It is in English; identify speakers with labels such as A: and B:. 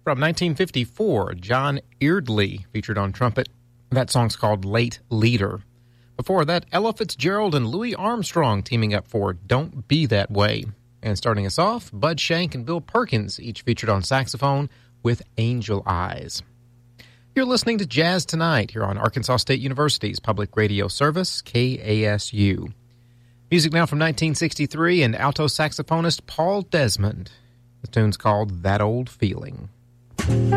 A: From 1954, John Eardley featured on trumpet. That song's called Late Leader. Before that, Ella Fitzgerald and Louis Armstrong teaming up for Don't Be That Way. And starting us off, Bud Shank and Bill Perkins, each featured on saxophone with Angel Eyes. You're listening to Jazz Tonight here on Arkansas State University's public radio service, KASU. Music now from 1963 and alto saxophonist Paul Desmond. The tune's called That Old Feeling.